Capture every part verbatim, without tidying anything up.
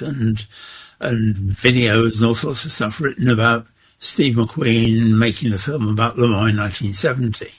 books and and videos and all sorts of stuff written about Steve McQueen making a film about Le Mans in nineteen seventy.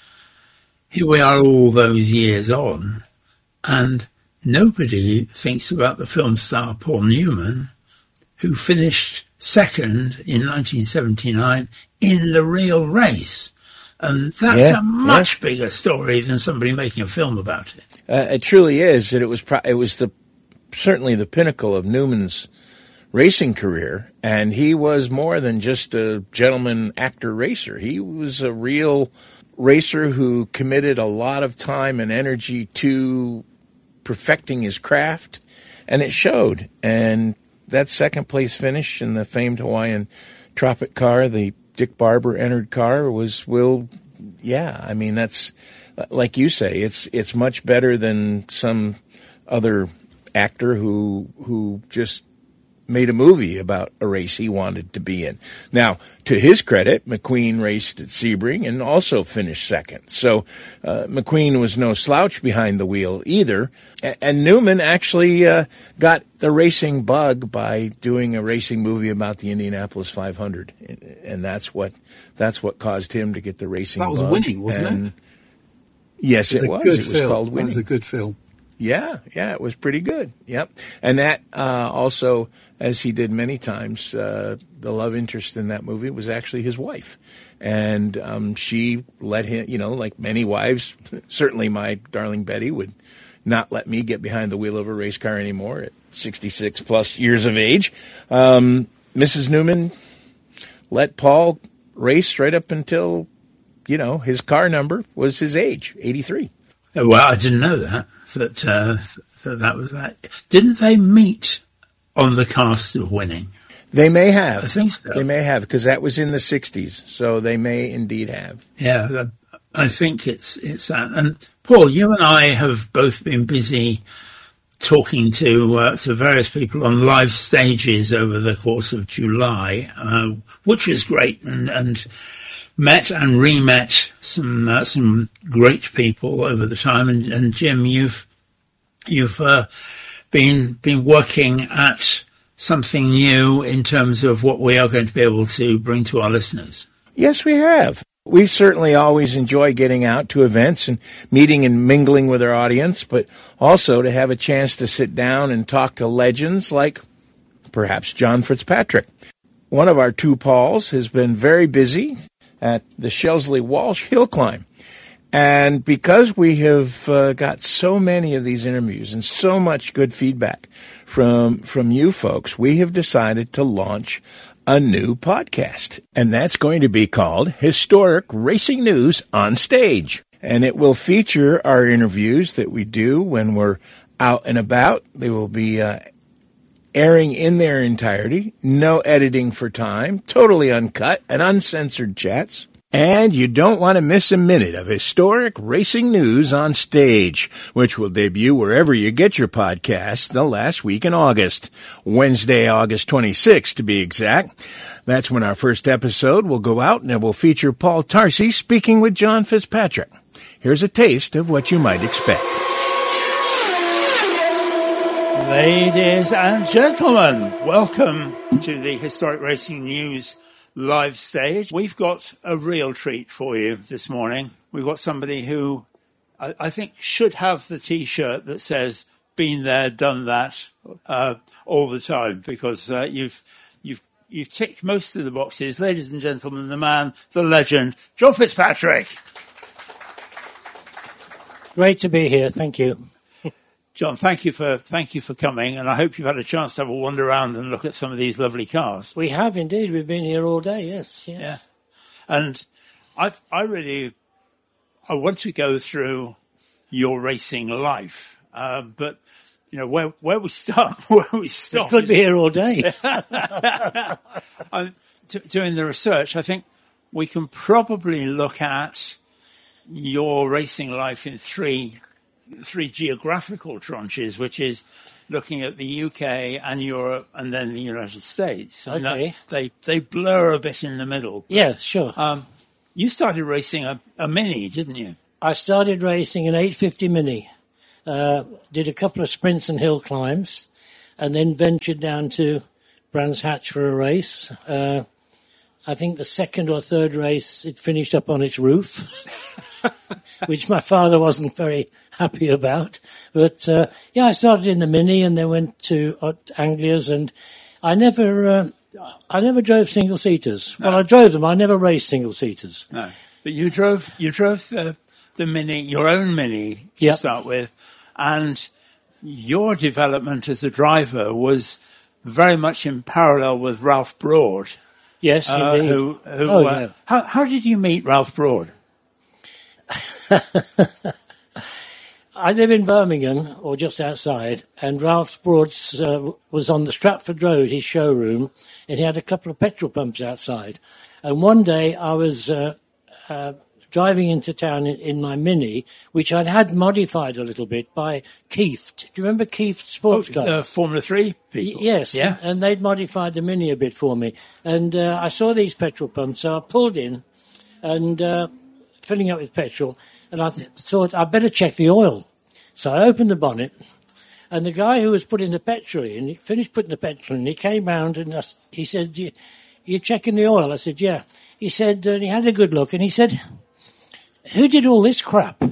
Here we are all those years on, and nobody thinks about the film star Paul Newman, who finished second in nineteen seventy-nine in the real race. And that's yeah, a much yeah. bigger story than somebody making a film about it. Uh, it truly is. And it was, pro- it was the, certainly the pinnacle of Newman's racing career. And he was more than just a gentleman actor racer. He was a real racer who committed a lot of time and energy to perfecting his craft. And it showed. And that second place finish in the famed Hawaiian Tropic car, the Dick Barber entered car, was, will, yeah, I mean, that's, like you say, it's, it's much better than some other actor who, who just made a movie about a race he wanted to be in. Now, to his credit, McQueen raced at Sebring and also finished second. So, uh, McQueen was no slouch behind the wheel either. A- and Newman actually, uh, got the racing bug by doing a racing movie about the Indianapolis five hundred. And that's what, that's what caused him to get the racing bug. That was Winning, wasn't and it? Yes, it was. it was. Good It was film. called Winning. It was a good film. Yeah, yeah, it was pretty good. Yep. And that, uh, also, as he did many times, uh, the love interest in that movie was actually his wife. And, um, she let him, you know, like many wives, certainly my darling Betty would not let me get behind the wheel of a race car anymore at sixty-six plus years of age. Um, Missus Newman let Paul race right up until, you know, his car number was his age, eighty-three. Well, I didn't know that, that, uh, that, that was that. Didn't they meet on the cast of Winning? They may have. I think so. They may have, because that was in the sixties, so they may indeed have. Yeah, I think it's, it's that. And Paul, you and I have both been busy talking to, uh, to various people on live stages over the course of July, uh, which was great, and, and, met and re-met some uh, some great people over the time, and, and Jim, you've you've uh, been been working at something new in terms of what we are going to be able to bring to our listeners. Yes, we have. We certainly always enjoy getting out to events and meeting and mingling with our audience, but also to have a chance to sit down and talk to legends like perhaps John Fitzpatrick. One of our two Pauls has been very busy at the Shelsley Walsh Hill Climb. And because we have uh, got so many of these interviews and so much good feedback from from you folks, we have decided to launch a new podcast. And that's going to be called Historic Racing News on Stage. And it will feature our interviews that we do when we're out and about. They will be uh, airing in their entirety, no editing for time, totally uncut and uncensored chats. And you don't want to miss a minute of historic racing news on stage, which will debut wherever you get your podcast the last week in August. Wednesday, August twenty-sixth to be exact. That's when our first episode will go out, and it will feature Paul Tarsi speaking with John Fitzpatrick. Here's a taste of what you might expect. Ladies and gentlemen, welcome to the Historic Racing News live stage. We've got a real treat for you this morning. We've got somebody who I, I think should have the T-shirt that says "Been there, done that" uh, all the time, because uh, you've you've you've ticked most of the boxes. Ladies and gentlemen, the man, the legend, John Fitzpatrick. Great to be here. Thank you. John, thank you for thank you for coming, and I hope you've had a chance to have a wander around and look at some of these lovely cars. We have indeed. We've been here all day. Yes, yes. Yeah, and I I really I want to go through your racing life, uh, but you know where where we start, where we stop. We could be here all day. I'm t- doing the research. I think we can probably look at your racing life in three. three geographical tranches, which is looking at the U K and Europe and then the United States. And okay. They, they blur a bit in the middle. But, yeah, sure. Um, you started racing a, a Mini, didn't you? I started racing an eight fifty Mini. Uh, did a couple of sprints and hill climbs. and then ventured down to Brands Hatch for a race. Uh, I think the second or third race, it finished up on its roof, which my father wasn't very happy about. But, uh, yeah, I started in the Mini and then went to uh, Anglia's, and I never, uh, I never drove single-seaters. No. Well, I drove them. I never raced single-seaters. No, but you drove, you drove the, the Mini, your own Mini to Yep. start with, and your development as a driver was very much in parallel with Ralph Broad. Yes, Uh, indeed. who, who, Oh, uh, yeah. how, how did you meet Ralph Broad? I live in Birmingham, or just outside, and Ralph Broad's uh, was on the Stratford Road, his showroom, and he had a couple of petrol pumps outside. And one day I was uh, uh, driving into town in, in my Mini, which I'd had modified a little bit by Keith. Do you remember Keith Sports Car? Uh, Formula Three people. Y- Yes, Yeah. and they'd modified the Mini a bit for me. And uh, I saw these petrol pumps, so I pulled in and uh, filling up with petrol, and I th- thought I'd better check the oil. So I opened the bonnet, and the guy who was putting the petrol in, he finished putting the petrol in, he came round and I s- he said, you, you're checking the oil? I said, yeah. He said, uh, and he had a good look, and he said, who did all this crap?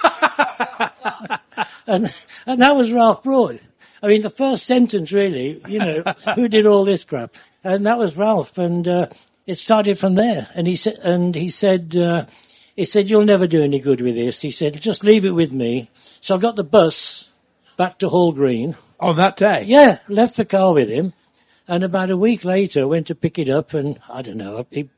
and, and that was Ralph Broad. I mean, the first sentence really, you know, who did all this crap? And that was Ralph, and uh, it started from there. And he said, and he said, uh, he said, you'll never do any good with this. He said, just leave it with me. So I got the bus back to Hall Green. On that day? Yeah, left the car with him, and about a week later went to pick it up, and I don't know, he,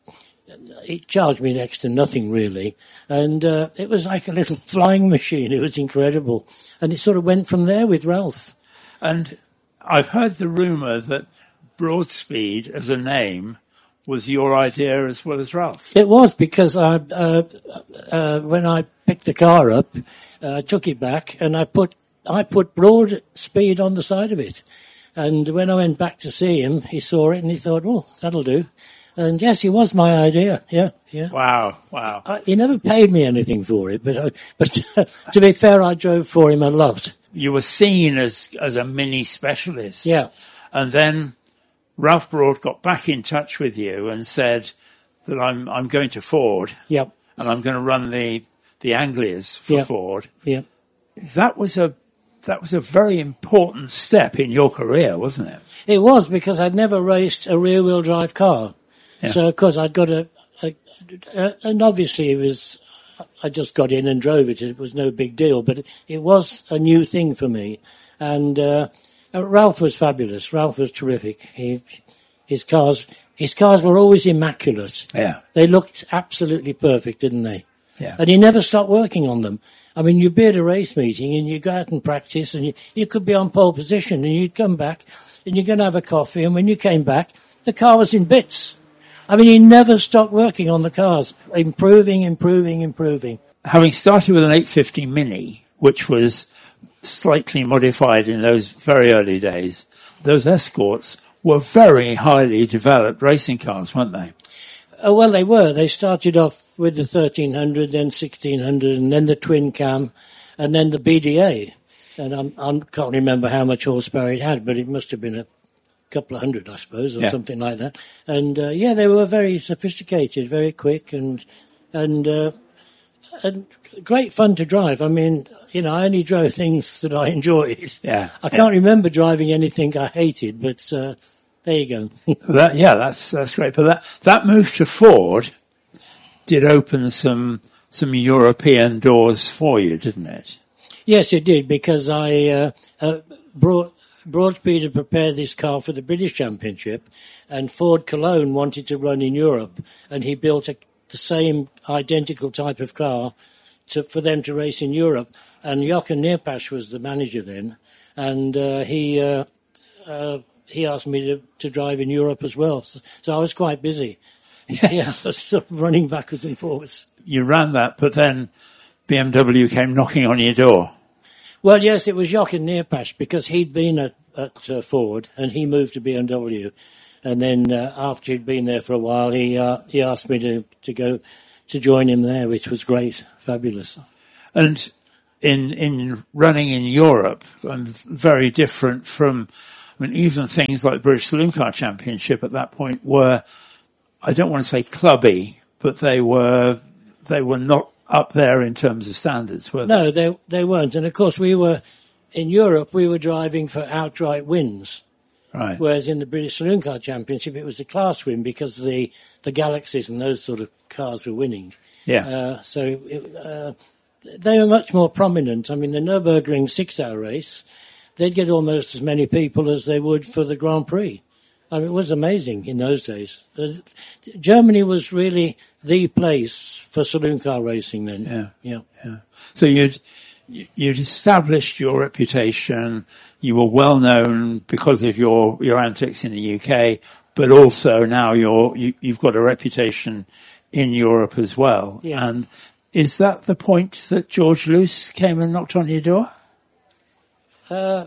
he charged me next to nothing really, and uh, it was like a little flying machine. It was incredible, and it sort of went from there with Ralph. And I've heard the rumour that Broadspeed as a name was your idea as well as Ralph's. It was, because I, uh, uh, when I picked the car up, uh, I took it back and I put, I put Broad Speed on the side of it. And when I went back to see him, he saw it and he thought, oh, that'll do. And yes, it was my idea. Yeah, yeah. Wow, wow. I, he never paid me anything for it, but I, but to be fair, I drove for him a lot. You were seen as, as a Mini specialist. Yeah. And then Ralph Broad got back in touch with you and said that I'm, I'm going to Ford Yep. and I'm going to run the, the Anglias for Yeah. Ford. Yeah. That was a, that was a very important step in your career, wasn't it? It was, because I'd never raced a rear-wheel drive car. Yeah. So, of course, I'd got a, a, a, and obviously it was, I just got in and drove it. It was no big deal, but it, it was a new thing for me. And, uh, uh, Ralph was fabulous. Ralph was terrific. He, his cars, his cars were always immaculate. Yeah. They looked absolutely perfect, didn't they? Yeah. And he never stopped working on them. I mean, you'd be at a race meeting and you go out and practice, and you, you could be on pole position, and you'd come back and you're going to have a coffee, and when you came back, the car was in bits. I mean, he never stopped working on the cars, improving, improving, improving. Having started with an eight fifty Mini, which was slightly modified in those very early days, those Escorts were very highly developed racing cars, weren't they? Oh, well, they were. They started off with the thirteen hundred, then sixteen hundred, and then the twin cam, and then the B D A. And I'm, I can't remember how much horsepower it had, but it must have been a couple of hundred, I suppose, or Yeah. something like that. And, uh, yeah, they were very sophisticated, very quick, and, and, uh, and great fun to drive. I mean, you know, I only drove things that I enjoyed. Yeah. I can't remember driving anything I hated, but, uh, there you go. That, yeah, that's, that's great. But that, that move to Ford did open some, some European doors for you, didn't it? Yes, it did, because I uh, uh, brought Broadspeed had prepared this car for the British Championship, and Ford Cologne wanted to run in Europe, and he built a, the same identical type of car to, for them to race in Europe. And Jochen Neerpasch was the manager then, and uh, he uh, uh, he asked me to, to drive in Europe as well. So, so I was quite busy. Yes. Yeah, I was sort of running backwards and forwards. You ran that, but then B M W came knocking on your door. Well, yes, it was Jochen Neerpasch, because he'd been at, at uh, Ford and he moved to B M W. And then uh, after he'd been there for a while, he uh, he asked me to, to go to join him there, which was great, fabulous. And in in running in Europe, and very different from I mean, even things like the British Saloon Car Championship at that point were, I don't want to say clubby, but they were, they were not up there in terms of standards, were they? No, they, they weren't. And of course we were, in Europe, we were driving for outright wins. Right. Whereas in the British Saloon Car Championship, it was a class win because the, the Galaxies and those sort of cars were winning. Yeah. Uh, so it, uh, they were much more prominent. I mean, the Nürburgring six-hour race, they'd get almost as many people as they would for the Grand Prix. I mean, it was amazing in those days. Uh, Germany was really the place for saloon car racing then. Yeah. Yeah. Yeah. So you'd, you'd established your reputation. You were well known because of your, your antics in the U K, but also now you're, you, you've got a reputation in Europe as well. Yeah. And is that the point that George Luce came and knocked on your door? Uh,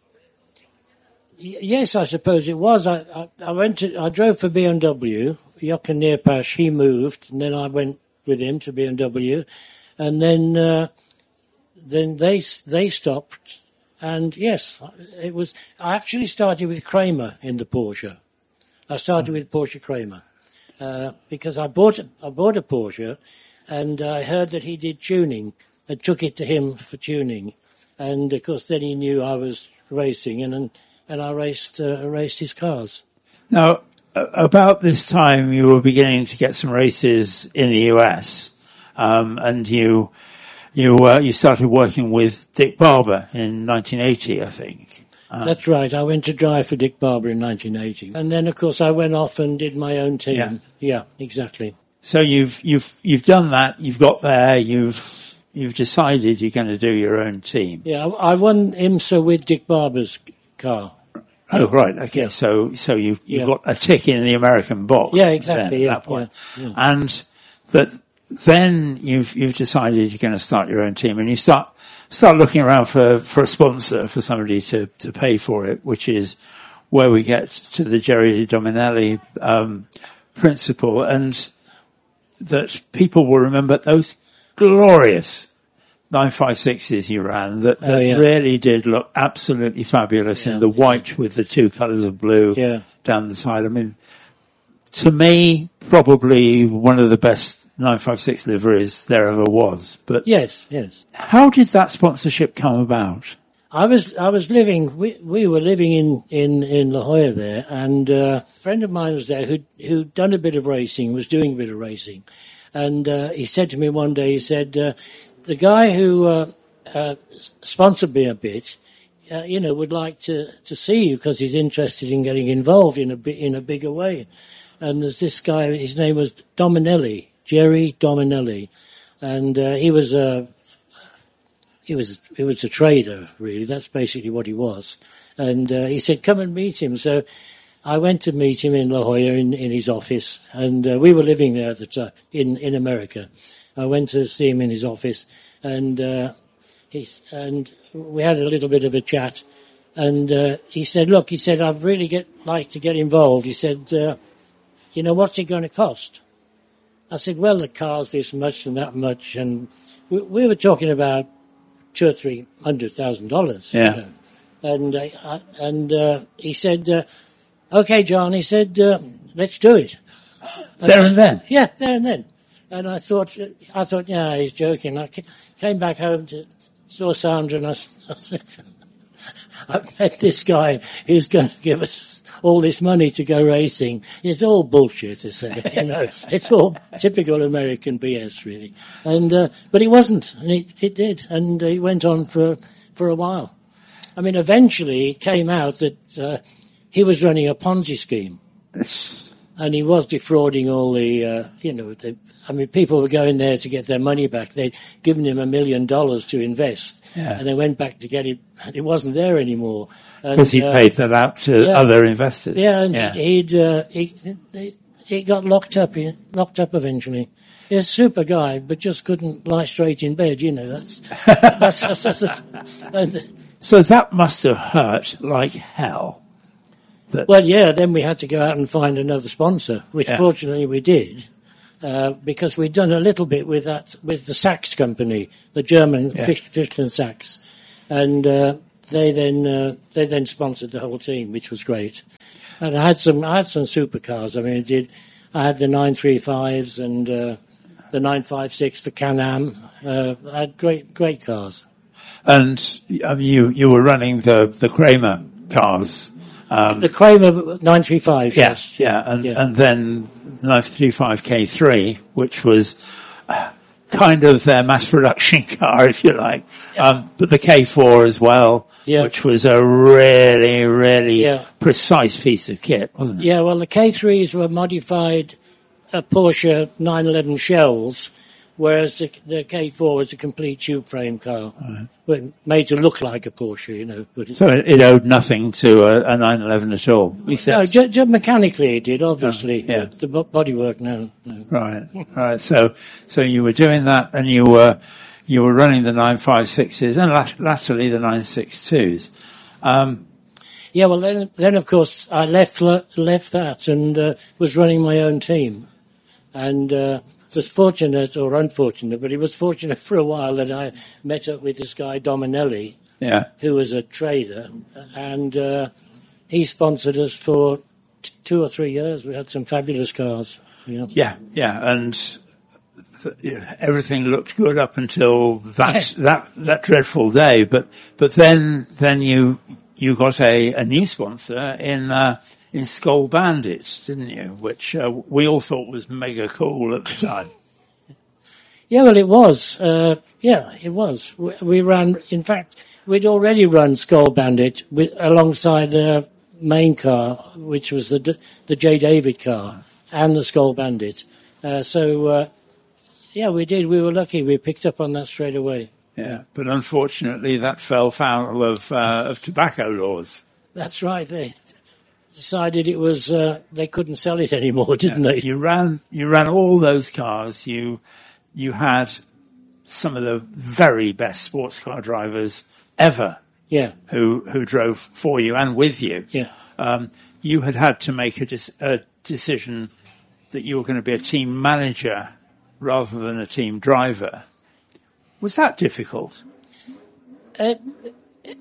y- yes, I suppose it was. I, I, I went to, I drove for B M W. Jochen Neerpasch, he moved, and then I went with him to B M W, and then, uh, then they, they stopped. And yes, it was, I actually started with Kramer in the Porsche. I started with Porsche Kramer, uh, because I bought, I bought a Porsche and I heard that he did tuning and took it to him for tuning. And of course then he knew I was racing and, and, and I raced, uh, raced his cars. Now, about this time you were beginning to get some races in the U S, um, and you, You uh, you started working with Dick Barber in nineteen eighty, I think. Uh, That's right. I went to drive for Dick Barber in nineteen eighty, and then of course I went off and did my own team. Yeah, yeah exactly. So you've you've you've done that. You've got there. You've you've decided you're going to do your own team. Yeah, I, I won IMSA with Dick Barber's car. Oh right, okay. Yeah. So so you you Yeah. got a tick in the American box. Yeah, exactly. Then, Yeah, at that point. yeah, yeah. And that. Then you've you've decided you're going to start your own team, and you start start looking around for, for a sponsor, for somebody to, to pay for it, which is where we get to the Jerry Dominelli um, principle, and that people will remember those glorious nine fifty-sixes you ran that, that oh, yeah. really did look absolutely fabulous yeah, in the yeah. white with the two colours of blue yeah. down the side. I mean, to me, probably one of the best nine fifty-six liveries there ever was. But yes, yes. How did that sponsorship come about? I was I was living. We we were living in in in La Jolla there, and uh, a friend of mine was there who who'd done a bit of racing, was doing a bit of racing, and uh, he said to me one day, he said, uh, the guy who uh, uh, sponsored me a bit, uh, you know, would like to to see you because he's interested in getting involved in a bit in a bigger way. And there's this guy, his name was Dominelli, Jerry Dominelli, and uh, he was a he was he was a trader, really. That's basically what he was. And uh, he said, "Come and meet him." So I went to meet him in La Jolla in, in his office, and uh, we were living there at the time in in America. I went to see him in his office, and uh, he's and we had a little bit of a chat. And uh, he said, "Look," he said, "I'd really get like to get involved." He said. Uh, You know, what's it going to cost? I said, well, the car's this much and that much. And we, we were talking about two or three hundred thousand dollars. Yeah. You know. And, uh, I, and, uh, he said, uh, okay, John, he said, uh, let's do it. There and then? Yeah, there and then. And I thought, I thought, yeah, he's joking. I came back home to, saw Sandra and I, I said, I've met this guy who's going to give us all this money to go racing. It's all bullshit, I said, you know. It's all typical American B S, really. And, uh, but it wasn't, and it, it did. And uh, it went on for, for a while. I mean, eventually it came out that, uh, he was running a Ponzi scheme. And he was defrauding all the, uh, you know, the, I mean, people were going there to get their money back. They'd given him a million dollars to invest. Yeah. And they went back to get it, and it wasn't there anymore. Because he uh, paid that out to yeah. other investors. Yeah, and yeah. he'd, uh, he, he, he got locked up, he, locked up eventually. He's a super guy, but just couldn't lie straight in bed, you know, that's, that's, that's, that's, that's and, So that must have hurt like hell. That, well, yeah, then we had to go out and find another sponsor, which yeah. fortunately we did, uh, because we'd done a little bit with that, with the Sachs company, the German yeah. Fisch, Fischl and Sachs. And, uh, they then uh, they then sponsored the whole team, which was great. And I had some I had some supercars. I mean, I did I had the nine thirty-fives and uh, the nine fifty-six for Can-Am. Uh, I had great great cars. And I mean, you you were running the the Kramer cars. Um, the Kramer nine thirty-fives, yeah, yes. Yeah, and, yeah. and then the nine thirty-five K three, which was uh, kind of their mass production car, if you like. Yeah. Um, but the K four as well, yeah. which was a really, really yeah. precise piece of kit, wasn't it? Yeah, well, the K threes were modified uh, Porsche nine eleven shells, whereas the, the K four was a complete tube frame car. Right. Well, made to look like a Porsche, you know. But it, so it, it owed nothing to a, a nine eleven at all? No, just, just mechanically it did, obviously. Oh, yeah. The, the bodywork, no, no. Right, right. So, so you were doing that and you were, you were running the nine fifty-sixes and lat- latterly the nine sixty-twos. Um, yeah, well then, then of course I left, left that and, uh, was running my own team. And, uh, was fortunate or unfortunate, but it was fortunate for a while that I met up with this guy Dominelli, yeah, who was a trader, and uh, he sponsored us for t- two or three years. We had some fabulous cars. You know? Yeah, yeah, and th- yeah, everything looked good up until that that that dreadful day. But but then then you you got a, a new sponsor in. Uh, in Skull Bandit, didn't you? Which uh, we all thought was mega cool at the time. Yeah, well, it was. Uh, yeah, it was. We, we ran, in fact, we'd already run Skull Bandit with, alongside the main car, which was the the J. David car, and the Skull Bandit. Uh, so, uh, yeah, we did. We were lucky. We picked up on that straight away. Yeah, but unfortunately that fell foul of, uh, of tobacco laws. That's right. They decided it was, uh, they couldn't sell it anymore, didn't yeah. they? You ran, you ran all those cars. You, you had some of the very best sports car drivers ever. Yeah. Who, who drove for you and with you. Yeah. Um, you had had to make a, de- a decision that you were going to be a team manager rather than a team driver. Was that difficult? Uh, it,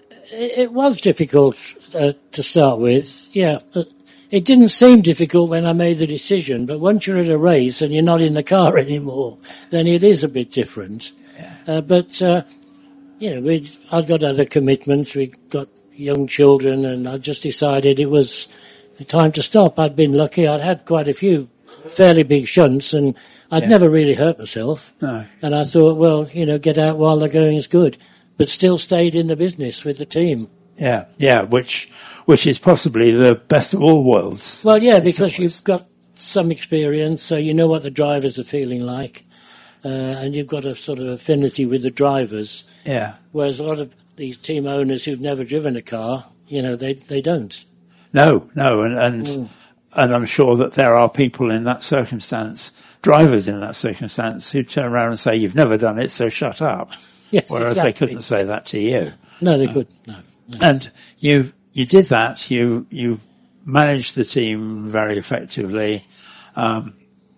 it was difficult uh, to start with, yeah. But it didn't seem difficult when I made the decision, but once you're at a race and you're not in the car anymore, then it is a bit different. Yeah. Uh, but, uh, you know, we'd, I'd got other commitments, we'd got young children, and I just decided it was time to stop. I'd been lucky, I'd had quite a few fairly big shunts, and I'd yeah. never really hurt myself. No. And I thought, well, you know, get out while the going is good, but still stayed in the business with the team. Yeah, yeah, which which is possibly the best of all worlds. Well, yeah, because you've got some experience, so you know what the drivers are feeling like, uh, and you've got a sort of affinity with the drivers. Yeah. Whereas a lot of these team owners who've never driven a car, you know, they they don't. No, no, and and, mm. and I'm sure that there are people in that circumstance, drivers in that circumstance, who turn around and say, "You've never done it, so shut up." Yes, whereas exactly. they couldn't say that to you. No, they uh, couldn't. No, no. And you you did that. You you managed the team very effectively. Um,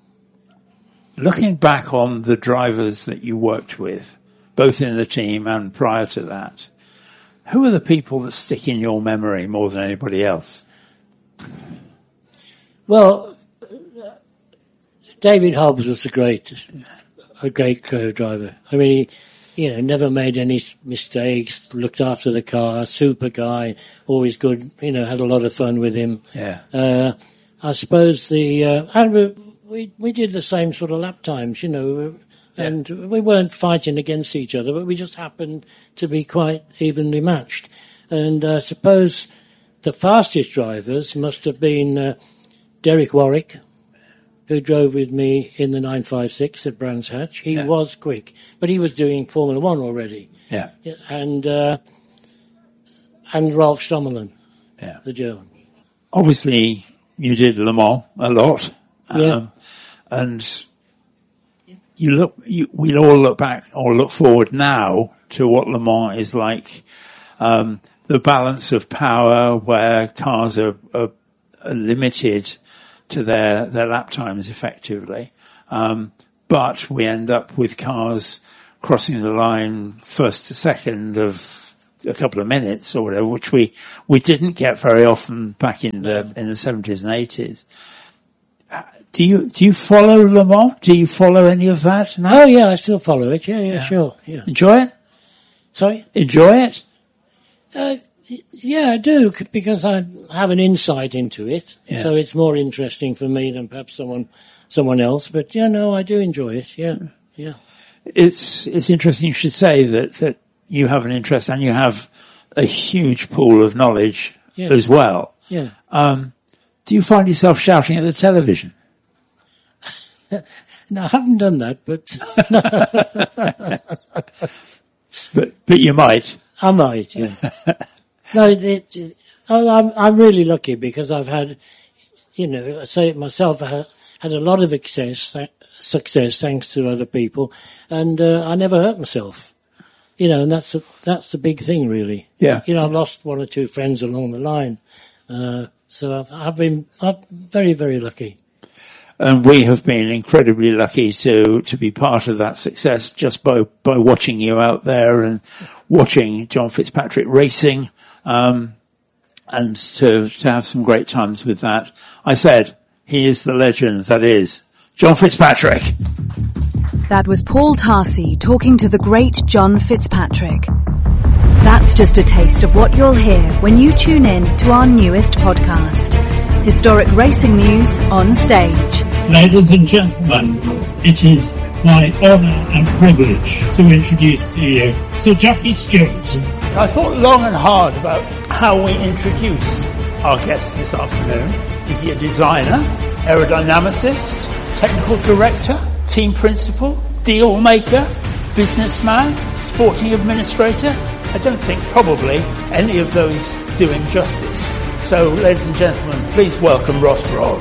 looking back on the drivers that you worked with, both in the team and prior to that, who are the people that stick in your memory more than anybody else? Well, David Hobbs was a great, a great co-driver. I mean, he, you know, never made any mistakes, looked after the car, super guy, always good, you know, had a lot of fun with him. Yeah. Uh, I suppose the, uh, and we, we, we did the same sort of lap times, you know, and yeah. we weren't fighting against each other, but we just happened to be quite evenly matched. And I suppose the fastest drivers must have been uh, Derek Warwick, who drove with me in the nine fifty-six at Brands Hatch. He yeah. was quick, but he was doing Formula One already. Yeah. And uh, and Ralf Stommerlin, yeah. the German. Obviously, you did Le Mans a lot. Yeah. Um, and you look, you, we all look back or look forward now to what Le Mans is like. Um, the balance of power where cars are, are, are limited to their, their lap times effectively. Um, but we end up with cars crossing the line first to second of a couple of minutes or whatever, which we, we didn't get very often back in the, in the seventies and eighties. Do you, do you follow Le Mans? Do you follow any of that? No? Oh yeah, I still follow it. Yeah, yeah, yeah. Sure. Yeah. Enjoy it? Sorry? Enjoy it? Uh, yeah, I do, because I have an insight into it. Yeah. So it's more interesting for me than perhaps someone, someone else. But yeah, no, I do enjoy it. Yeah. Yeah. It's, it's interesting you should say that, that you have an interest and you have a huge pool of knowledge yeah. as well. Yeah. Um, do you find yourself shouting at the television? No, I haven't done that, but but but you might. I might. Yeah. No, it, it, I'm I'm really lucky because I've had, you know, I say it myself, I had, had a lot of success, success thanks to other people, and uh, I never hurt myself. You know, and that's a, that's a big thing, really. Yeah. You know, I've lost one or two friends along the line, uh, so I've, I've been I'm very very lucky. And we have been incredibly lucky to, to be part of that success just by, by watching you out there and watching John Fitzpatrick racing, um, and to, to have some great times with that. I said, he is the legend that is John Fitzpatrick. That was Paul Tarsi talking to the great John Fitzpatrick. That's just a taste of what you'll hear when you tune in to our newest podcast. Historic racing news on stage. Ladies and gentlemen, it is my honour and privilege to introduce to you Sir Jackie Stewart. I thought long and hard about how we introduce our guest this afternoon. Is he a designer, aerodynamicist, technical director, team principal, deal maker, businessman, sporting administrator? I don't think probably any of those do him justice. So, ladies and gentlemen, please welcome Ross Brawn.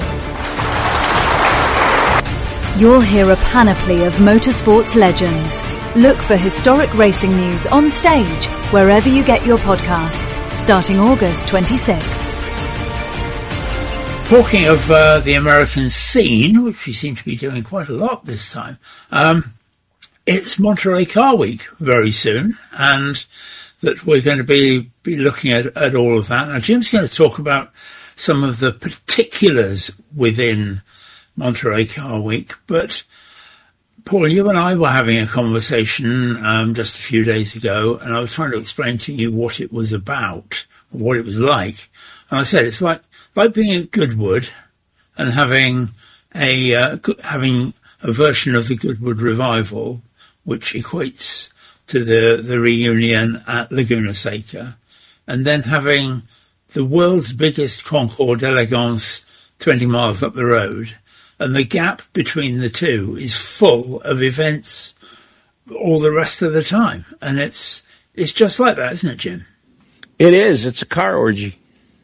You'll hear a panoply of motorsports legends. Look for historic racing news on stage wherever you get your podcasts, starting August twenty-sixth. Talking of uh, the American scene, which we seem to be doing quite a lot this time, um, it's Monterey Car Week very soon, and that we're going to be, be looking at, at all of that. Now, Jim's going to talk about some of the particulars within Monterey Car Week, but Paul, you and I were having a conversation um, just a few days ago, and I was trying to explain to you what it was about, or what it was like. And I said it's like like being at Goodwood and having a uh, having a version of the Goodwood Revival, which equates to the, the reunion at Laguna Seca, and then having the world's biggest Concours d'Elegance twenty miles up the road, and the gap between the two is full of events all the rest of the time. And it's it's just like that, isn't it, Jim? It is. It's a car orgy.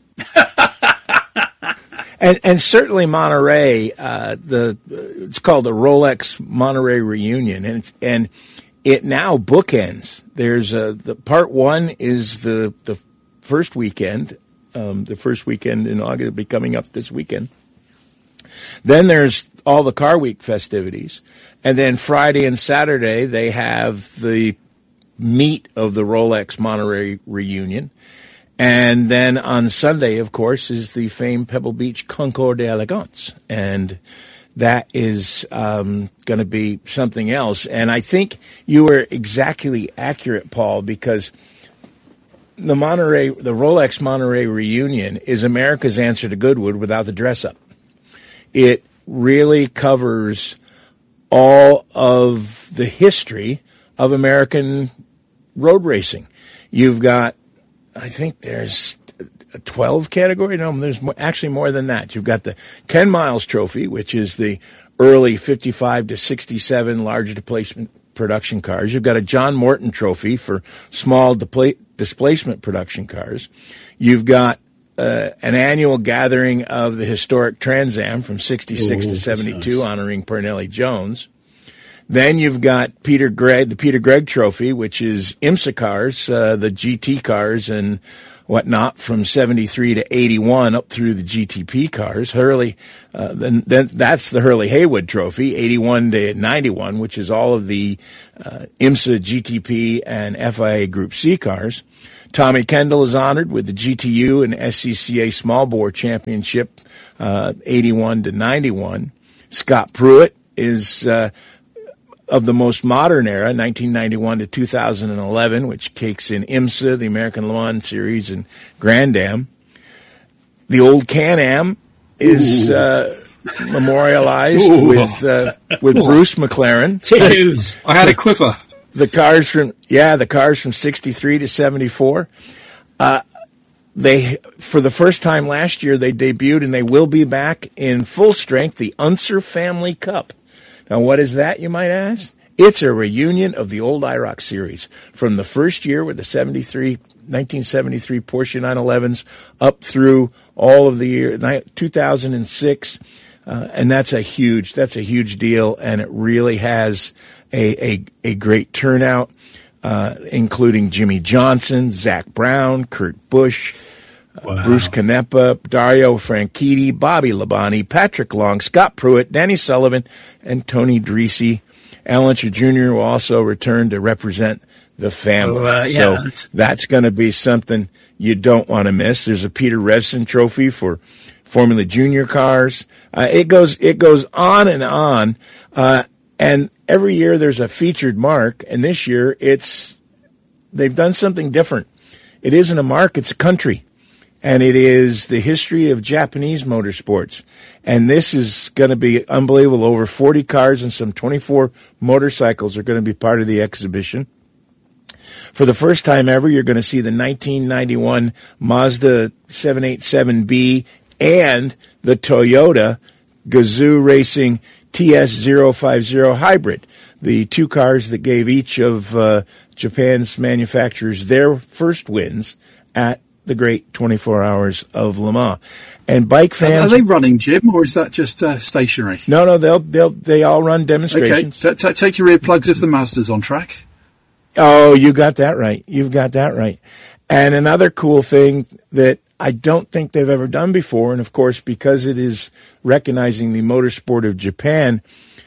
and and certainly Monterey, uh, the it's called the Rolex Monterey Reunion, and it's, and it now bookends. There's a, the part one is the, the first weekend, um, the first weekend in August. It'll be coming up this weekend. Then there's all the Car Week festivities. And then Friday and Saturday, they have the meat of the Rolex Monterey Reunion. And then on Sunday, of course, is the famed Pebble Beach Concours d'Elegance. And that is um, going to be something else. And I think you were exactly accurate, Paul, because the Monterey, the Rolex Monterey Reunion is America's answer to Goodwood without the dress-up. It really covers all of the history of American road racing. You've got, I think there's a twelve category. No, there's actually more than that. You've got the Ken Miles Trophy, which is the early fifty-five to sixty-seven large displacement production cars. You've got a John Morton Trophy for small depla- displacement production cars. You've got uh, an annual gathering of the historic Trans Am from sixty-six Ooh, to seventy-two, nice. Honoring Parnelli Jones. Then you've got Peter Gregg, the Peter Gregg Trophy, which is IMSA cars, uh, the G T cars and whatnot from seventy-three to eighty-one up through the G T P cars. Hurley, uh, then, then that's the Hurley Haywood Trophy, eighty-one to ninety-one, which is all of the, uh, IMSA, G T P and F I A Group C cars. Tommy Kendall is honored with the G T U and S C C A Small Bore Championship, uh, eighty-one to ninety-one. Scott Pruitt is, uh, of the most modern era, nineteen ninety-one to two thousand eleven, which cakes in IMSA, the American Le Mans Series, and Grand Am. The old Can-Am is, uh, memorialized Ooh. with, uh, with Ooh. Bruce McLaren. Tissues. I had a quiver. The cars from, yeah, the cars from sixty-three to seventy-four. Uh, they, for the first time last year, they debuted, and they will be back in full strength, the Unser Family Cup. Now, what is that, you might ask? It's a reunion of the old I R O C series from the first year with the seventy-three, nineteen seventy-three Porsche nine elevens up through all of the year, two thousand six. Uh, and that's a huge, that's a huge deal. And it really has a, a, a great turnout, uh, including Jimmy Johnson, Zach Brown, Kurt Busch, Wow. Bruce Canepa, Dario Franchitti, Bobby Labonte, Patrick Long, Scott Pruitt, Danny Sullivan, and Tony Drisi. Al Unser Junior will also return to represent the family. Oh, uh, yeah. So that's going to be something you don't want to miss. There's a Peter Revson trophy for Formula Junior cars. Uh, it goes, it goes on and on. Uh, and every year there's a featured mark, and this year it's, they've done something different. It isn't a mark, it's a country. And it is the history of Japanese motorsports. And this is going to be unbelievable. Over forty cars and some twenty-four motorcycles are going to be part of the exhibition. For the first time ever, you're going to see the nineteen ninety-one Mazda seven eighty-seven B and the Toyota Gazoo Racing T S zero fifty Hybrid, the two cars that gave each of uh, Japan's manufacturers their first wins at the great twenty-four hours of Le Mans. And bike fans, are they running, Jim, or is that just uh, stationary? No, no, they'll they'll they all run demonstrations. Okay, t- t- take your earplugs if the Mazda's on track. Oh, you got that right. You've got that right. And another cool thing that I don't think they've ever done before, and of course because it is recognizing the motorsport of Japan,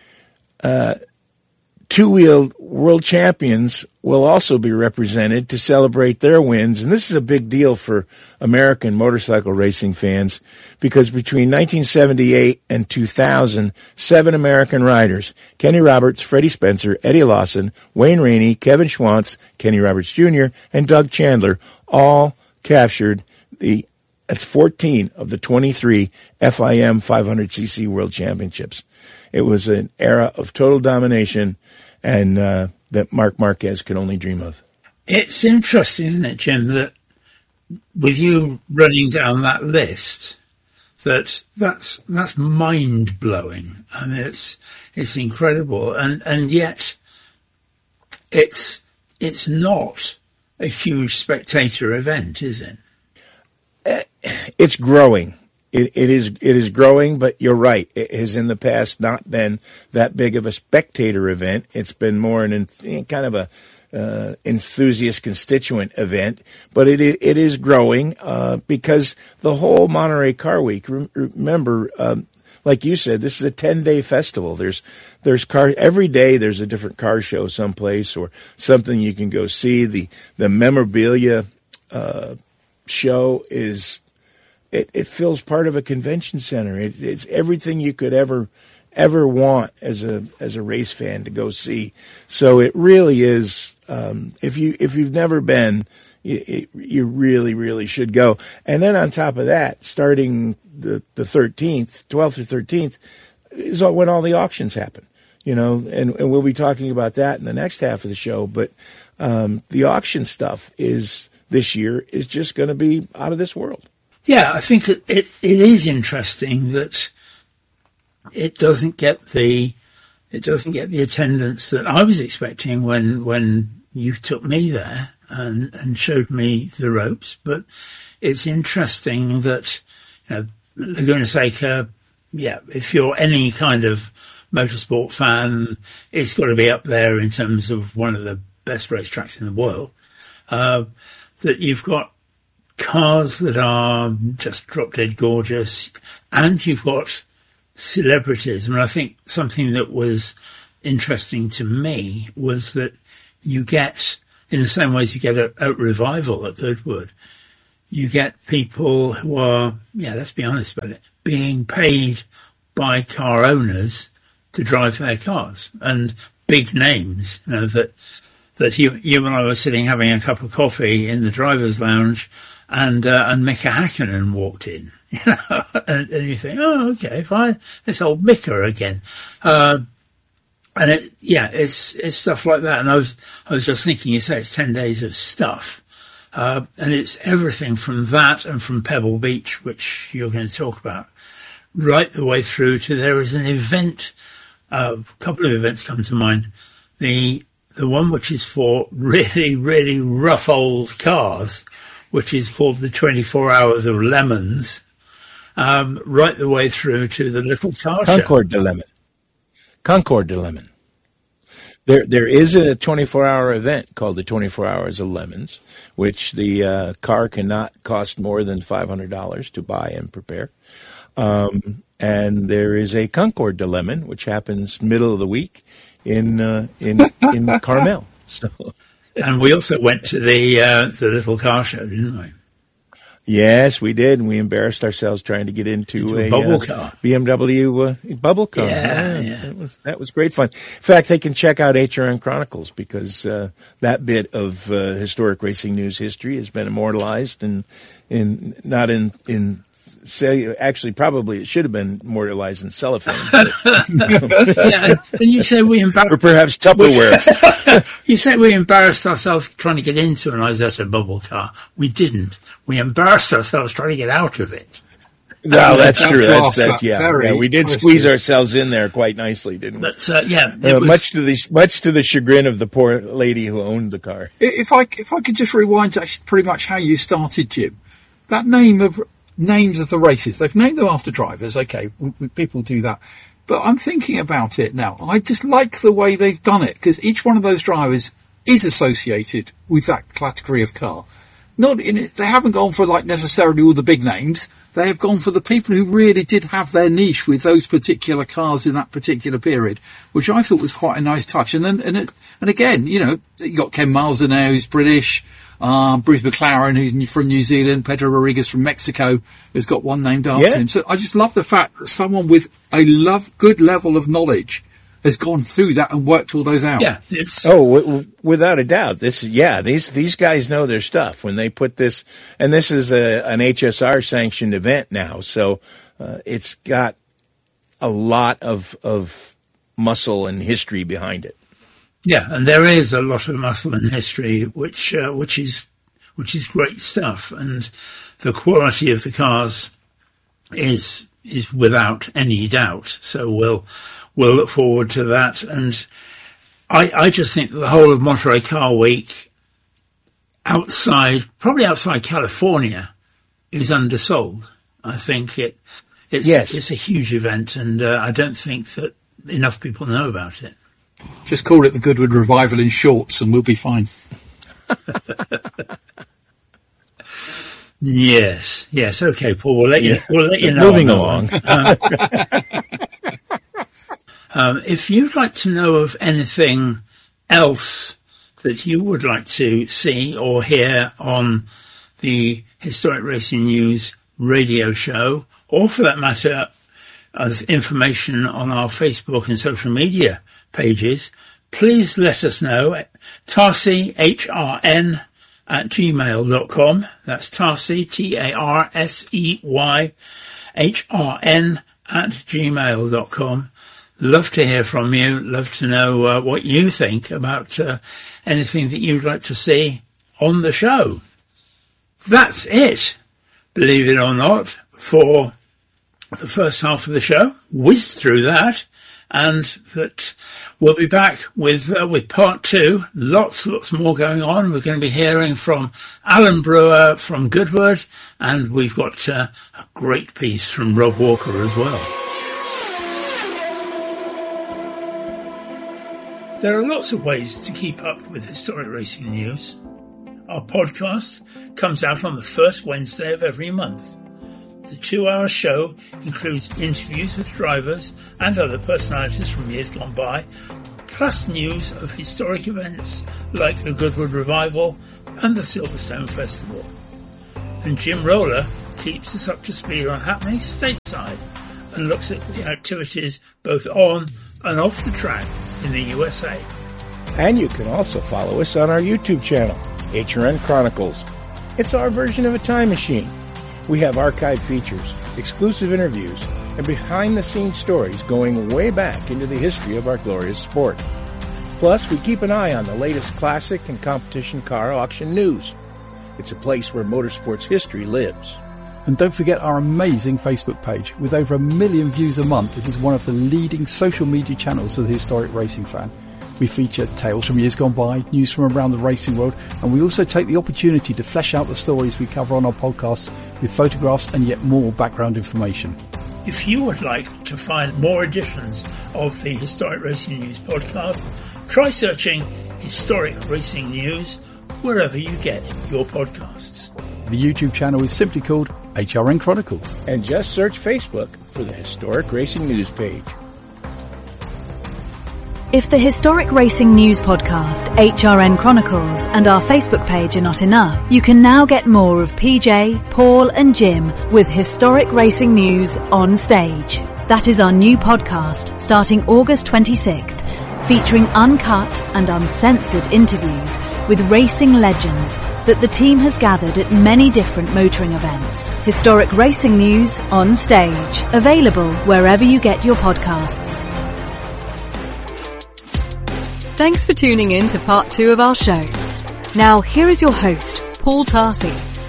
uh, two-wheel world champions will also be represented to celebrate their wins. And this is a big deal for American motorcycle racing fans because between nineteen seventy-eight and two thousand, seven American riders, Kenny Roberts, Freddie Spencer, Eddie Lawson, Wayne Rainey, Kevin Schwantz, Kenny Roberts Junior, and Doug Chandler all captured the that's fourteen of the twenty-three F I M five hundred c c World Championships. It was an era of total domination and uh, that Marc Marquez could only dream of. It's interesting, isn't it, Jim, that with you running down that list, that that's that's mind blowing. I mean, it's it's incredible, and and yet it's it's not a huge spectator event, is it? It's growing. It, it is, it is growing, but you're right. It has in the past not been that big of a spectator event. It's been more an kind of a, uh, enthusiast constituent event, but it is, it is growing, uh, because the whole Monterey Car Week, re- remember, um, like you said, this is a ten day festival. There's, there's car, every day there's a different car show someplace or something you can go see. The, the memorabilia, uh, show is, It, it fills part of a convention center. It, it's everything you could ever, ever want as a, as a race fan to go see. So it really is, um, if you, if you've never been, you, you really, really should go. And then on top of that, starting the, the thirteenth, twelfth or thirteenth is when all the auctions happen, you know, and, and we'll be talking about that in the next half of the show. But, um, the auction stuff is this year is just going to be out of this world. Yeah, I think it, it, it is interesting that it doesn't get the it doesn't get the attendance that I was expecting when when you took me there and, and showed me the ropes. But it's interesting that, you know, Laguna Seca, yeah, if you're any kind of motorsport fan, it's got to be up there in terms of one of the best racetracks in the world. Uh, that you've got cars that are just drop dead gorgeous, and you've got celebrities. I mean, I think something that was interesting to me was that you get, in the same way as you get a, a revival at Goodwood, you get people who are, yeah, let's be honest about it, being paid by car owners to drive their cars, and big names, you know, that that you you and I were sitting having a cup of coffee in the driver's lounge, and uh, and Mika Hakkinen walked in, you know, and, and you think, oh, okay, fine, it's old Mika again, uh, and it, yeah, it's it's stuff like that. And I was I was just thinking, you say it's ten days of stuff, uh, and it's everything from that and from Pebble Beach, which you're going to talk about, right the way through to there is an event. Uh, a couple of events come to mind. The the one which is for really, really rough old cars, which is called the twenty-four Hours of Lemons, um, right the way through to the little car show. Concord de Lemon. Concord de Lemon. There, there is a twenty-four hour event called the twenty-four Hours of Lemons, which the uh, car cannot cost more than five hundred dollars to buy and prepare. Um, and there is a Concord de Lemon, which happens middle of the week in uh, in in Carmel. So, and we also went to the uh, the little car show, didn't we? Yes, we did, and we embarrassed ourselves trying to get into, into a, a bubble uh, car, B M W uh, bubble car. Yeah, yeah, yeah, that was that was great fun. In fact, they can check out H R N Chronicles because uh, that bit of uh, historic racing news history has been immortalized and in not in in. Say, actually, probably it should have been immortalized in cellophane. But, yeah, and you said we embarrassed, or perhaps Tupperware. You said we embarrassed ourselves trying to get into an Isetta bubble car. We didn't. We embarrassed ourselves trying to get out of it. No, that's true. That's, that's yeah, yeah. We did squeeze ourselves in there quite nicely, didn't we? That's uh, yeah. Uh, was... Much to the much to the chagrin of the poor lady who owned the car. If I if I could just rewind to pretty much how you started, Jim. That name of names of the races, they've named them after drivers. Okay, we, we, people do that. But I'm thinking about it now. I just like the way they've done it because each one of those drivers is associated with that category of car. Not in it, they haven't gone for like necessarily all the big names. They have gone for the people who really did have their niche with those particular cars in that particular period, which I thought was quite a nice touch. And then, and it, and again, you know, you got Ken Miles now, who's British. Um, Bruce McLaren, who's from New Zealand, Pedro Rodriguez from Mexico, who's got one named after yeah. him. So I just love the fact that someone with a love, good level of knowledge has gone through that and worked all those out. Yeah, it's oh, w- without a doubt. This, yeah, these these guys know their stuff when they put this, and this is a an H S R sanctioned event now, so uh, it's got a lot of of muscle and history behind it. Yeah, and there is a lot of muscle and history, which uh, which is which is great stuff, and the quality of the cars is is without any doubt. So we'll we'll look forward to that, and I I just think that the whole of Monterey Car Week, outside probably outside California, is undersold. I think it it's yes. it's a huge event, and uh, I don't think that enough people know about it. Just call it the Goodwood Revival in shorts and we'll be fine. Yes, yes. Okay, Paul, we'll let you, yeah. we'll let you know. Moving along. Um, um, if you'd like to know of anything else that you would like to see or hear on the Historic Racing News radio show, or for that matter, as information on our Facebook and social media pages, please let us know at Tarsi, H R N, at gmail dot com. That's Tarsi, T A R S E Y, H R N, at gmail dot com. Love to hear from you. Love to know uh, what you think about uh, anything that you'd like to see on the show. That's it, believe it or not, for the first half of the show. Whizzed through that. And that we'll be back with uh, with part two. Lots, lots more going on. We're going to be hearing from Alan Brewer from Goodwood, and we've got uh, a great piece from Rob Walker as well. There are lots of ways to keep up with historic racing news. Our podcast comes out on the first Wednesday of every month. The two-hour show includes interviews with drivers and other personalities from years gone by, plus news of historic events like the Goodwood Revival and the Silverstone Festival. And Jim Roller keeps us up to speed on happenings stateside and looks at the activities both on and off the track in the U S A. And you can also follow us on our YouTube channel, H R N Chronicles. It's our version of a time machine. We have archive features, exclusive interviews, and behind-the-scenes stories going way back into the history of our glorious sport. Plus, we keep an eye on the latest classic and competition car auction news. It's a place where motorsports history lives. And don't forget our amazing Facebook page. With over a million views a month, it is one of the leading social media channels for the historic racing fan. We feature tales from years gone by, news from around the racing world, and we also take the opportunity to flesh out the stories we cover on our podcasts with photographs and yet more background information. If you would like to find more editions of the Historic Racing News podcast, try searching Historic Racing News wherever you get your podcasts. The YouTube channel is simply called H R N Chronicles. And just search Facebook for the Historic Racing News page. If the Historic Racing News podcast, H R N Chronicles, and our Facebook page are not enough, you can now get more of P J, Paul and Jim with Historic Racing News on Stage. That is our new podcast starting August twenty-sixth, featuring uncut and uncensored interviews with racing legends that the team has gathered at many different motoring events. Historic Racing News on Stage. Available wherever you get your podcasts. Thanks for tuning in to part two of our show. Now, here is your host, Paul Tarsi.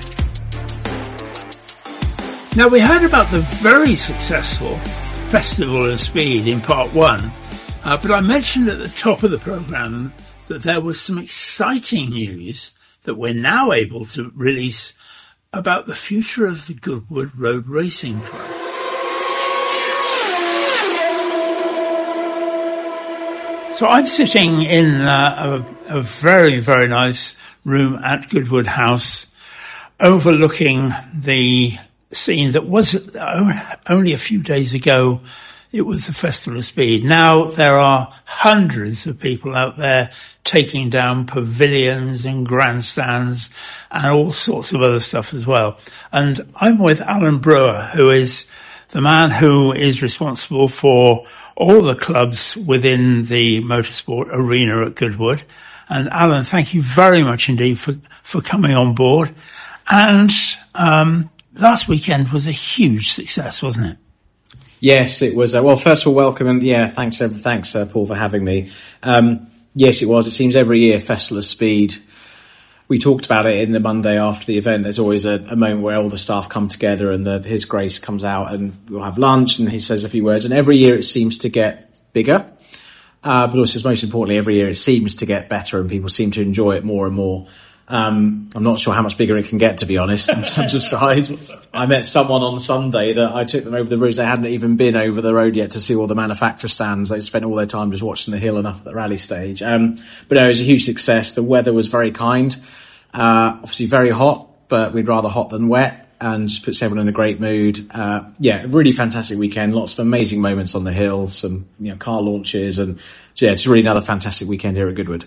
Now, we heard about the very successful Festival of Speed in part one, uh, but I mentioned at the top of the programme that there was some exciting news that we're now able to release about the future of the Goodwood Road Racing Club. So I'm sitting in uh, a, a very, very nice room at Goodwood House, overlooking the scene that was only a few days ago. It was the Festival of Speed. Now there are hundreds of people out there taking down pavilions and grandstands and all sorts of other stuff as well. And I'm with Alan Brewer, who is the man who is responsible for all the clubs within the motorsport arena at Goodwood. And Alan, thank you very much indeed for, for coming on board. And um, last weekend was a huge success, wasn't it? Yes, it was. Uh, well, first of all, welcome, and yeah, thanks, uh, thanks, uh, Paul, for having me. Um, yes, it was. It seems every year, Festival of Speed. We talked about it in the Monday after the event. There's always a, a moment where all the staff come together and the, His Grace comes out and we'll have lunch and he says a few words. And every year it seems to get bigger, uh, but also most importantly, every year it seems to get better and people seem to enjoy it more and more. Um, I'm not sure how much bigger it can get, to be honest, in terms of size. I met someone on Sunday that I took them over the roads. They hadn't even been over the road yet to see all the manufacturer stands. They spent all their time just watching the hill and up at the rally stage. Um, but no, it was a huge success. The weather was very kind. Uh, obviously very hot, but we'd rather hot than wet, and just puts everyone in a great mood. Uh, yeah, really fantastic weekend. Lots of amazing moments on the hill, some, you know, car launches, and yeah, it's really another fantastic weekend here at Goodwood.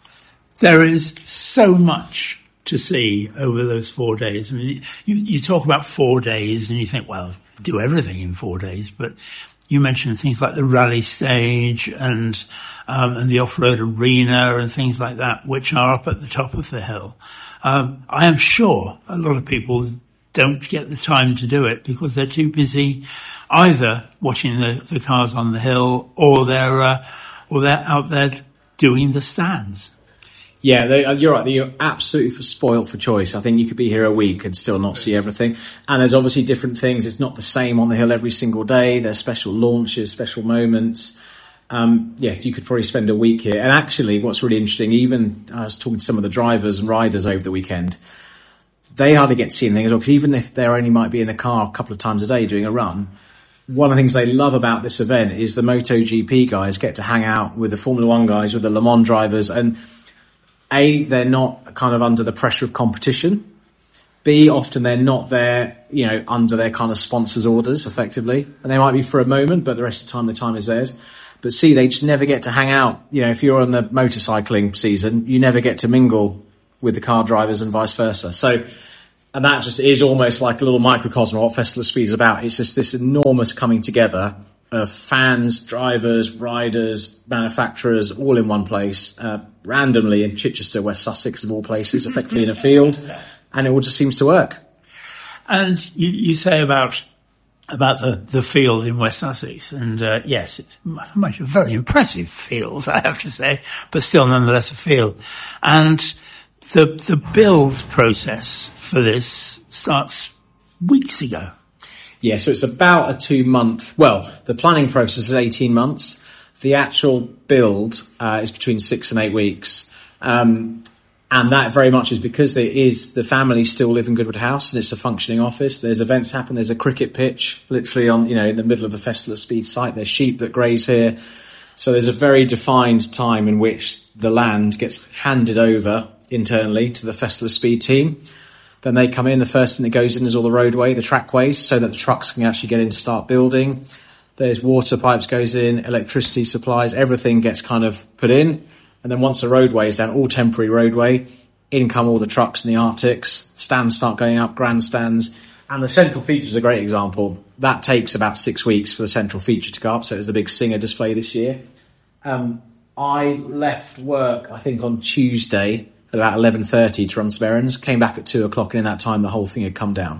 There is so much to see over those four days. I mean, you, you talk about four days and you think, well, do everything in four days, but you mentioned things like the rally stage and, um, and the off-road arena and things like that, which are up at the top of the hill. Um, I am sure a lot of people don't get the time to do it because they're too busy either watching the, the cars on the hill or they're, uh, or they're out there doing the stands. Yeah, they, you're right. You're absolutely for spoiled for choice. I think you could be here a week and still not see everything. And there's obviously different things. It's not the same on the hill every single day. There's special launches, special moments. Um, yeah, you could probably spend a week here. And actually, what's really interesting, even I was talking to some of the drivers and riders over the weekend, they hardly get to see anything as well, because even if they only might be in a car a couple of times a day doing a run, one of the things they love about this event is the MotoGP guys get to hang out with the Formula One guys, with the Le Mans drivers, and A, they're not kind of under the pressure of competition. B, often they're not there, you know, under their kind of sponsors' orders, effectively. And they might be for a moment, but the rest of the time, the time is theirs. But C, they just never get to hang out. You know, if you're on the motorcycling season, you never get to mingle with the car drivers and vice versa. So, and that just is almost like a little microcosm of what Festival of Speed is about. It's just this enormous coming together of fans, drivers, riders, manufacturers, all in one place, uh, randomly in Chichester, West Sussex, of all places, effectively in a field, and it all just seems to work. And you, you say about about the, the field in West Sussex, and uh, yes, it's much a very impressive field, I have to say, but still nonetheless a field. And the the build process for this starts weeks ago. Yeah, so it's about a two-month... Well, the planning process is eighteen months. The actual build uh, is between six and eight weeks. Um, and that very much is because there is... The family still live in Goodwood House, and it's a functioning office. There's events happen. There's a cricket pitch, literally on, you know, in the middle of the Festival of Speed site. There's sheep that graze here. So there's a very defined time in which the land gets handed over internally to the Festival of Speed team. Then they come in, the first thing that goes in is all the roadway, the trackways, so that the trucks can actually get in to start building. There's water pipes goes in, electricity supplies, everything gets kind of put in. And then once the roadway is down, all temporary roadway, in come all the trucks and the Arctics, stands start going up, grandstands. And the central feature is a great example. That takes about six weeks for the central feature to go up, so it was the big Singer display this year. Um, I left work, I think, on Tuesday at about eleven thirty to run some errands, came back at two o'clock, and in that time the whole thing had come down.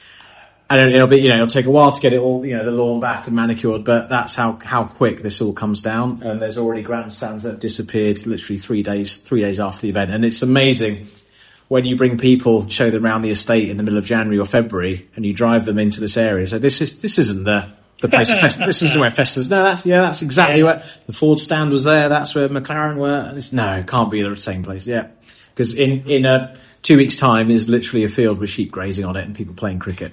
And it'll be, you know, it'll take a while to get it all, you know, the lawn back and manicured, but that's how, how quick this all comes down. And there's already grandstands that have disappeared literally three days, three days after the event. And it's amazing when you bring people, show them around the estate in the middle of January or February, and you drive them into this area. So this is, this isn't the, the place of Festivals. This isn't where Festivals. No, that's, yeah, that's exactly yeah. where the Ford stand was there. That's where McLaren were. And it's, no, it can't be the same place. Yeah. Because in, in a two weeks' time is literally a field with sheep grazing on it and people playing cricket.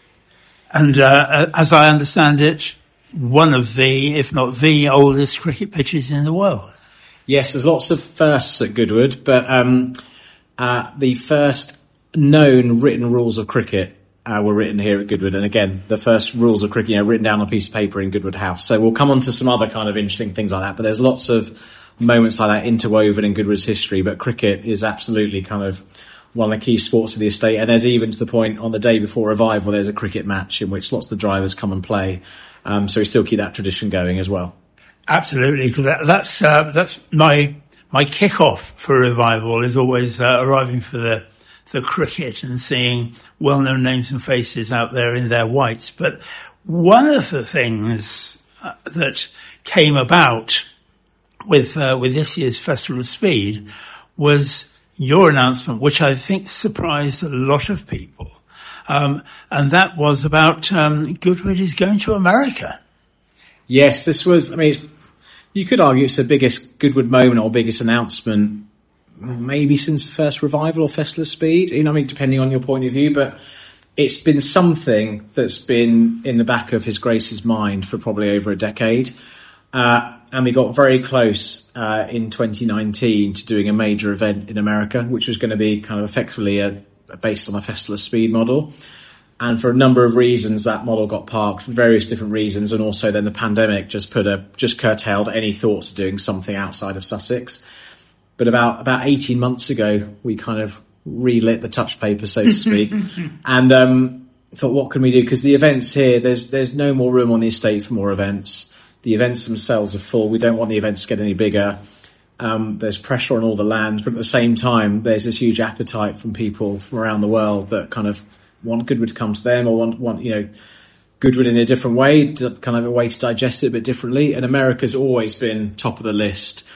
And uh, as I understand it, one of the, if not the oldest cricket pitches in the world. Yes, there's lots of firsts at Goodwood, but um, uh, the first known written rules of cricket uh, were written here at Goodwood. And again, the first rules of cricket, you know, written down on a piece of paper in Goodwood House. So we'll come on to some other kind of interesting things like that, but there's lots of moments like that interwoven in Goodwood's history, but cricket is absolutely kind of one of the key sports of the estate. And there's even to the point on the day before Revival, there's a cricket match in which lots of the drivers come and play. Um, so we still keep that tradition going as well. Absolutely, because that, that's uh, that's my my kick-off for Revival is always uh, arriving for the the cricket and seeing well-known names and faces out there in their whites. But one of the things uh, that came about with uh, with this year's Festival of Speed was your announcement, which I think surprised a lot of people, um, and that was about um, Goodwood is going to America. Yes, this was, I mean, you could argue it's the biggest Goodwood moment or biggest announcement maybe since the first Revival or Festival of Speed, you know, I mean, depending on your point of view, but it's been something that's been in the back of His Grace's mind for probably over a decade. Uh, and we got very close uh, in twenty nineteen to doing a major event in America, which was going to be kind of effectively a, a based on a Festival of Speed model. And for a number of reasons, that model got parked for various different reasons. And also then the pandemic just put a, just curtailed any thoughts of doing something outside of Sussex. But about, about eighteen months ago, we kind of relit the touch paper, so to speak. and, um, thought, what can we do? Because the events here, there's, there's no more room on the estate for more events. The events themselves are full. We don't want the events to get any bigger. Um, there's pressure on all the land, but at the same time, there's this huge appetite from people from around the world that kind of want Goodwood to come to them or want, want, you know, Goodwood in a different way, to, kind of a way to digest it a bit differently. And America's always been top of the list.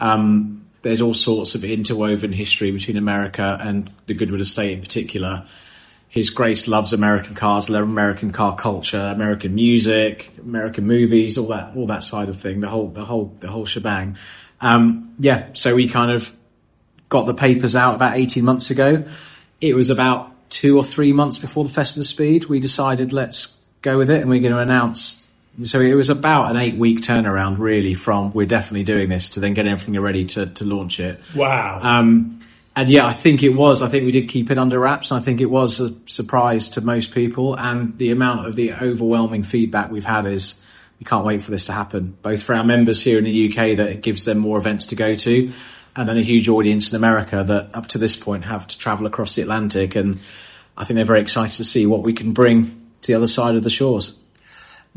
Um, there's all sorts of interwoven history between America and the Goodwood estate in particular. His Grace loves American cars, American car culture, American music, American movies, all that, all that side of thing, the whole, the whole, the whole shebang. Um, yeah, so we kind of got the papers out about eighteen months ago. It was about two or three months before the Festival of Speed. We decided let's go with it and we're going to announce. So it was about an eight week turnaround really from we're definitely doing this to then getting everything ready to, to launch it. Wow. Um, And yeah, I think it was. I think we did keep it under wraps. I think it was a surprise to most people. And the amount of the overwhelming feedback we've had is we can't wait for this to happen, both for our members here in the U K, that it gives them more events to go to, and then a huge audience in America that up to this point have to travel across the Atlantic. And I think they're very excited to see what we can bring to the other side of the shores.